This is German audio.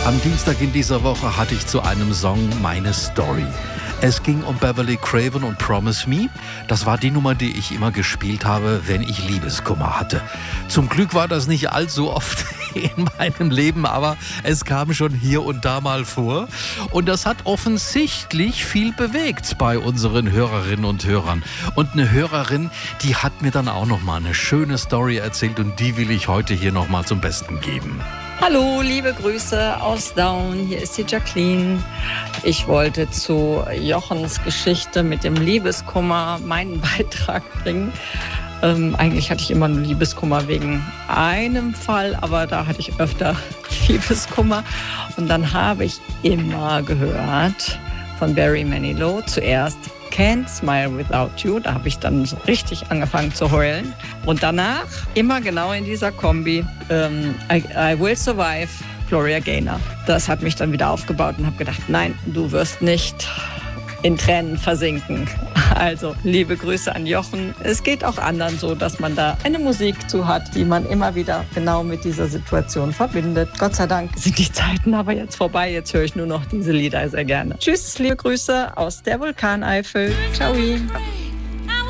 Am Dienstag in dieser Woche hatte ich zu einem Song meine Story. Es ging um Beverly Craven und Promise Me. Das war die Nummer, die ich immer gespielt habe, wenn ich Liebeskummer hatte. Zum Glück war das nicht allzu oft in meinem Leben, aber es kam schon hier und da mal vor. Und das hat offensichtlich viel bewegt bei unseren Hörerinnen und Hörern. Und eine Hörerin, die hat mir dann auch noch mal eine schöne Story erzählt und die will ich heute hier noch mal zum Besten geben. Hallo, liebe Grüße aus Daun, hier ist die Jacqueline. Ich wollte zu Jochens Geschichte mit dem Liebeskummer meinen Beitrag bringen. Eigentlich hatte ich immer nur Liebeskummer wegen einem Fall, aber da hatte ich öfter Liebeskummer. Und dann habe ich immer gehört von Barry Manilow zuerst Can't Smile Without You. Da habe ich dann so richtig angefangen zu heulen. Und danach immer genau in dieser Kombi I Will Survive, Gloria Gaynor. Das hat mich dann wieder aufgebaut und habe gedacht, nein, du wirst nicht in Tränen versinken. Also, liebe Grüße an Jochen. Es geht auch anderen so, dass man da eine Musik zu hat, die man immer wieder genau mit dieser Situation verbindet. Gott sei Dank sind die Zeiten aber jetzt vorbei. Jetzt höre ich nur noch diese Lieder sehr gerne. Tschüss, liebe Grüße aus der Vulkaneifel. Ciao.